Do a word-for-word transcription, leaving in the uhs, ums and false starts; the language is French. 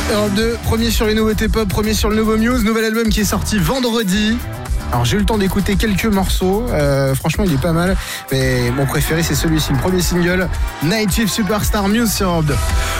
Europe deux, premier sur les nouveautés pop, premier sur le nouveau Muse, nouvel album qui est sorti vendredi. Alors j'ai eu le temps d'écouter quelques morceaux, euh, franchement il est pas mal, mais mon préféré c'est celui-ci, le premier single, Night Shift Superstar, Muse sur Europe deux.